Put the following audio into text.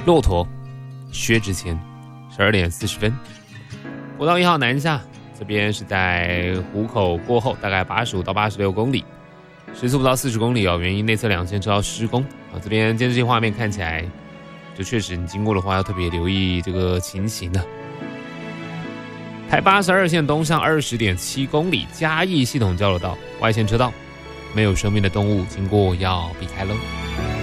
骆驼薛之谦，12点40分。国道1号南下，这边是在湖口过后，大概85到86公里，时速不到40公里哦。原因内侧2线车要施工啊。这边监视器画面看起来，就确实你经过的话要特别留意这个情形的。台82线东上20.7公里，嘉义系统交流道外线车道，没有生命的动物经过要避开喽。